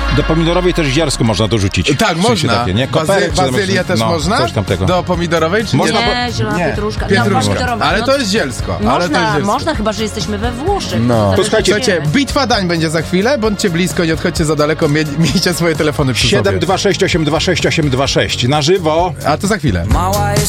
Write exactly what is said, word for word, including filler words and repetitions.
Do pomidorowej też ziarsko można dorzucić. Tak, w sensie można. Takie, nie? Koperek, Bazy, bazylię też no, można? Coś tam tego. Do pomidorowej? Czy Można, nie? Nie, zielona Nie. pietruszka. Pietruszka. No, pomidorowa. Ale no, to jest zielsko. ale to jest Można, zielsko. można, chyba że jesteśmy we Włoszech. No. To Słuchajcie, Słuchajcie, bitwa dań będzie za chwilę. Bądźcie blisko, nie odchodźcie za daleko. Mie- miejcie swoje telefony przy siedem sobie. dwa sześć osiem dwa sześć osiem dwa sześć na żywo. A to za chwilę. Mała jest